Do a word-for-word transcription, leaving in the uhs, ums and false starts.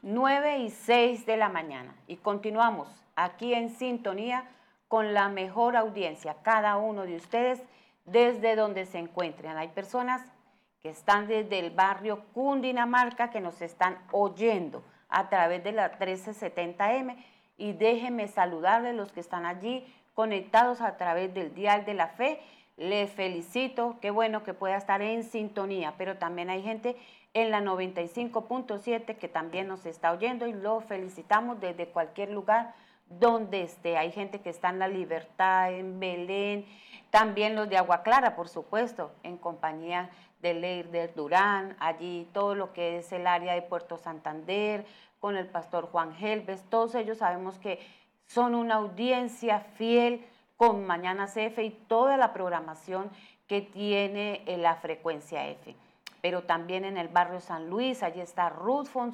nueve y seis de la mañana. Y continuamos aquí en sintonía con la mejor audiencia, cada uno de ustedes desde donde se encuentren. Hay personas que están desde el barrio Cundinamarca que nos están oyendo a través de la trece setenta eme, y déjenme saludarles los que están allí conectados a través del Dial de la Fe. Les felicito, qué bueno que pueda estar en sintonía, pero también hay gente en la noventa y cinco punto siete que también nos está oyendo y lo felicitamos desde cualquier lugar donde esté. Hay gente que está en La Libertad, en Belén, también los de Agua Clara, por supuesto, en compañía de Leider Durán, allí todo lo que es el área de Puerto Santander, con el pastor Juan Helves, todos ellos sabemos que son una audiencia fiel con Mañanas F y toda la programación que tiene la frecuencia F. Pero también en el barrio San Luis, allí está Ruth Fonseca,